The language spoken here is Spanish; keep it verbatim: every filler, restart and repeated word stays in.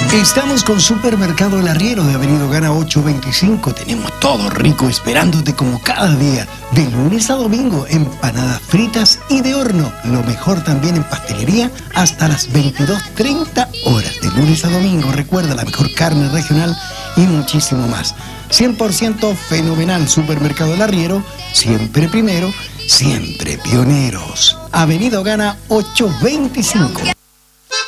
Estamos con Supermercado El Arriero de Avenida Gana ocho veinticinco. Tenemos todo rico esperándote como cada día. De lunes a domingo, empanadas fritas y de horno. Lo mejor también en pastelería hasta las veintidós treinta horas. De lunes a domingo, recuerda, la mejor carne regional y muchísimo más. cien por ciento fenomenal. Supermercado El Arriero, siempre primero, siempre pioneros. Avenida Gana ocho veinticinco.